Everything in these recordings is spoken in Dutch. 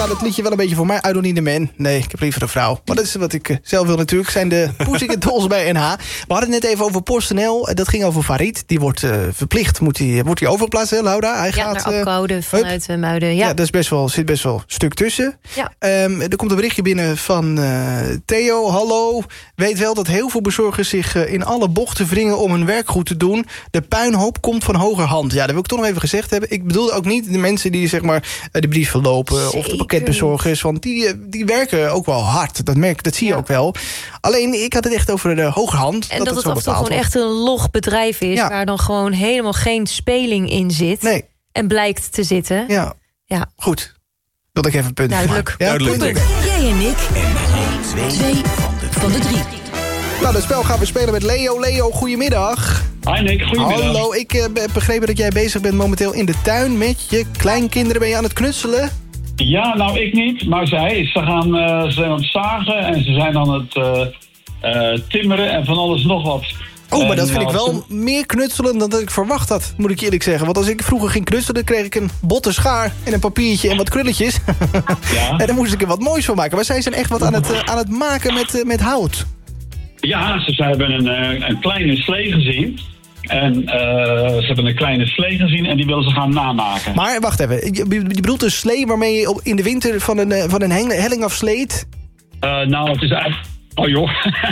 gaat het liedje wel een beetje voor mij. I don't need a man. Nee, ik heb liever een vrouw. Maar dat is wat ik zelf wil natuurlijk. Zijn de Pussycat Dolls bij NH. We hadden het net even over PostNL. Dat ging over Farid. Die wordt verplicht. Wordt hij overgeplaatst, hè, Laura? Hij gaat naar Apkoude vanuit Muiden. Ja, dat is zit best wel een stuk tussen. Ja. Er komt een berichtje binnen van Theo. Hallo. Weet wel dat heel veel bezorgers zich in alle bochten wringen om hun werk goed te doen. De puinhoop komt van hogerhand. Ja, dat wil ik toch nog even gezegd hebben. Ik bedoelde ook niet de mensen die zeg maar de brief verlopen. Zeker. Of de pakketbezorgers. Want die werken ook wel hard. Dat zie je ook wel. Alleen, ik had het echt over de hogerhand. En dat het af en toe gewoon echt een log bedrijf is. Ja. Waar dan gewoon helemaal geen speling in zit. Nee. En blijkt te zitten. Ja. Goed. Wilde ik even een punt Duidelijk. Ja, Duidelijk. Jij en ik. En 2 van de 3. Nou, dat spel gaan we spelen met Leo. Leo, goedemiddag. Hi Nick, goedemiddag. Hallo, ik heb begrepen dat jij bezig bent momenteel in de tuin met je kleinkinderen. Ben je aan het knutselen? Ja, nou ik niet, maar zij. Ze zijn aan het zagen en ze zijn aan het timmeren en van alles nog wat. Oh, maar dat vind ik wel meer knutselen dan dat ik verwacht had, moet ik eerlijk zeggen. Want als ik vroeger ging knutselen, kreeg ik een botte schaar en een papiertje en wat krulletjes. Ja. En dan moest ik er wat moois van maken. Maar zij zijn echt wat aan het maken met hout. Ja, ze hebben een kleine slee gezien. En ze hebben een kleine slee gezien en die willen ze gaan namaken. Maar wacht even, je bedoelt een slee waarmee je in de winter van een helling afsleet? Nou, het is eigenlijk... Oh joh,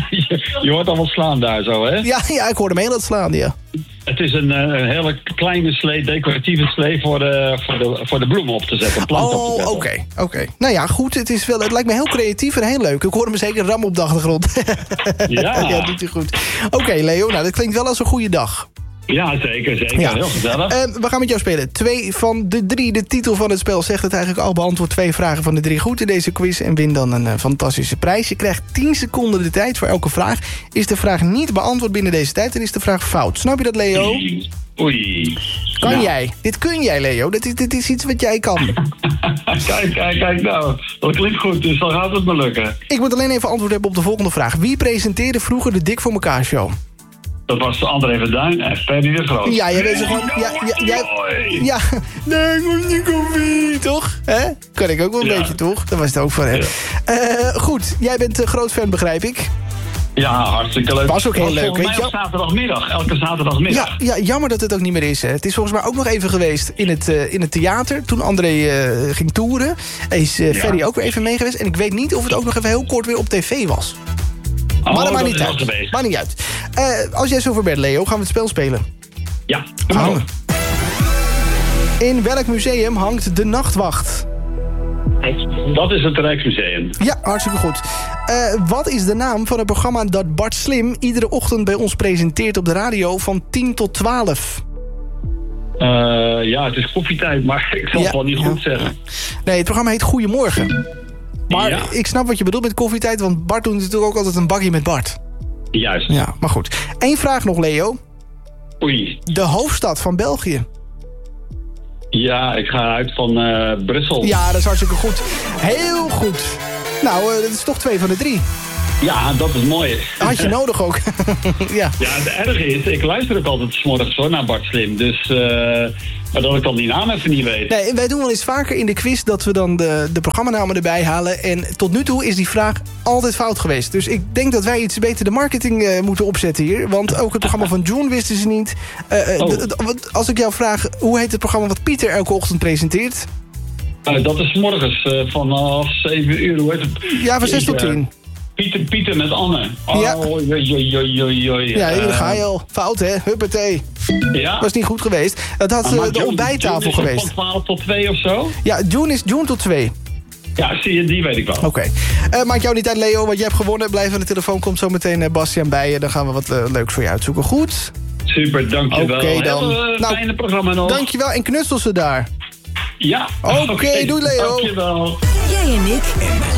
je hoort al wat slaan daar zo, hè? Ja, ik hoorde hem heel wat slaan, ja. Het is een hele kleine slee, decoratieve slee voor de bloemen op te zetten. Oh, oké. Nou ja, goed, het lijkt me heel creatief en heel leuk. Ik hoor hem zeker ram op de achtergrond. Ja. Ja, doet hij goed. Oké, Leo, nou, dat klinkt wel als een goede dag. Ja, zeker. Ja. Heel gezellig. We gaan met jou spelen. 2 van de 3. De titel van het spel zegt het eigenlijk al. Beantwoord 2 vragen van de 3 goed in deze quiz. En win dan een fantastische prijs. Je krijgt 10 seconden de tijd voor elke vraag. Is de vraag niet beantwoord binnen deze tijd, dan is de vraag fout. Snap je dat, Leo? Oei. Kan jij? Dit kun jij, Leo. Dit is iets wat jij kan. Kijk nou. Dat klinkt goed, dus dan gaat het me lukken. Ik moet alleen even antwoord hebben op de volgende vraag. Wie presenteerde vroeger de Dik voor elkaar show? Dat was André Verduin en Ferdy de Groot. Ja, jij weet ze gewoon... Ja, nee, ik moet niet koffie, toch? Hè? Kan ik ook wel een beetje, toch? Dat was het ook van hem. Ja. Goed, jij bent een groot fan, begrijp ik. Ja, hartstikke leuk. Was ook heel leuk, weet je. Elke zaterdagmiddag. Ja, jammer dat het ook niet meer is. Hè. Het is volgens mij ook nog even geweest in het theater. Toen André ging toeren. Is Ferdy ook weer even mee geweest. En ik weet niet of het ook nog even heel kort weer op tv was. Maar dat maakt niet uit. Maakt niet uit. Als jij zover bent, Leo, gaan we het spel spelen. Ja. Hangen. In welk museum hangt de Nachtwacht? Dat is het Rijksmuseum. Ja, hartstikke goed. Wat is de naam van het programma dat Bart Slim iedere ochtend bij ons presenteert op de radio van 10 tot 12? Ja, het is koffietijd, maar ik zal het wel niet goed zeggen. Nee, het programma heet Goedemorgen. Maar ik snap wat je bedoelt met koffietijd, want Bart doet natuurlijk ook altijd een bakje met Bart. Juist. Ja, maar goed. Eén vraag nog, Leo. Oei. De hoofdstad van België. Ja, ik ga uit van Brussel. Ja, dat is hartstikke goed. Heel goed. Nou, dat is toch 2 van de 3. Ja, dat is mooi. Had je nodig ook. Ja, het erge is, ik luister ook altijd 's morgens hoor, naar Bart Slim. Dus, maar dat ik dan die naam even niet weet. Nee, wij doen wel eens vaker in de quiz dat we dan de programmanamen erbij halen. En tot nu toe is die vraag altijd fout geweest. Dus ik denk dat wij iets beter de marketing moeten opzetten hier. Want ook het programma van John wisten ze niet. Als ik jou vraag, hoe heet het programma wat Pieter elke ochtend presenteert? Dat is 's morgens vanaf 7 uur. Hoe heet het? Ja, van 6 tot 10. Pieter met Anne. Oh, ja. Ja, hier ga je al. Fout, hè? Huppatee. Ja. Was niet goed geweest. Het had de ontbijttafel geweest. Van 12 tot 2 of zo? Ja, June tot 2. Ja, zie je, die weet ik wel. Oké. Maakt jou niet uit, Leo, want je hebt gewonnen. Blijf aan de telefoon, komt zo meteen Bastiaan bij je. Dan gaan we wat leuks voor je uitzoeken. Goed? Super, dankjewel. Oké, dan. Fijne programma nog. Dankjewel, en knutsel ze daar. Ja. Oké, doei Leo. Dankjewel. Jij en ik.